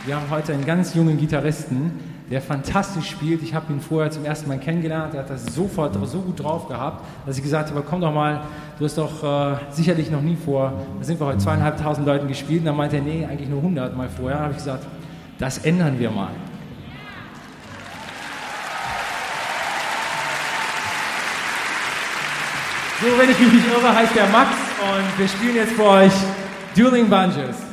Wir haben heute einen ganz jungen Gitarristen, der fantastisch spielt. Ich habe ihn vorher zum ersten Mal kennengelernt. Er hat das sofort so gut drauf gehabt, dass ich gesagt habe, komm doch mal, du hast doch sicherlich noch nie vor, da sind wir heute 2.500 Leuten gespielt. Und dann meinte er, nee, eigentlich nur 100 Mal vorher. Dann habe ich gesagt, das ändern wir mal. So, wenn ich mich nicht irre, heißt der Max und wir spielen jetzt für euch Dueling Banjos.